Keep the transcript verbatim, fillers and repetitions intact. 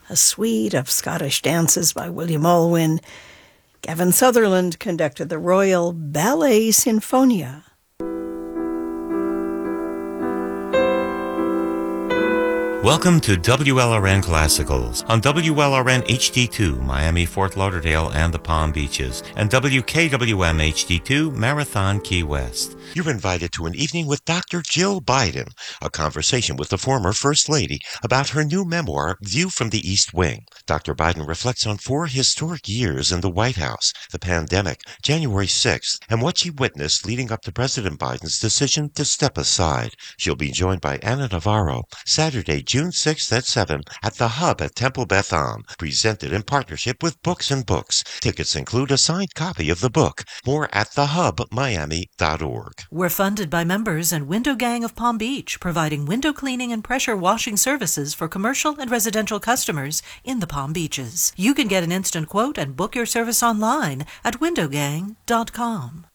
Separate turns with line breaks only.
a suite of Scottish dances by William Alwyn. Gavin Sutherland conducted the Royal Ballet Sinfonia.
Welcome to W L R N Classicals on W L R N H D two, Miami, Fort Lauderdale, and the Palm Beaches, and W K W M H D two, Marathon, Key West.
You're invited to an evening with Doctor Jill Biden, a conversation with the former First Lady about her new memoir, View from the East Wing. Doctor Biden reflects on four historic years in the White House, the pandemic, January sixth, and what she witnessed leading up to President Biden's decision to step aside. She'll be joined by Anna Navarro, Saturday, June sixth at seven at The Hub at Temple Beth Am, presented in partnership with Books and Books. Tickets include a signed copy of the book. More at the hub miami dot org.
We're funded by members and Window Gang of Palm Beach, providing window cleaning and pressure washing services for commercial and residential customers in the Palm Beaches. You can get an instant quote and book your service online at window gang dot com.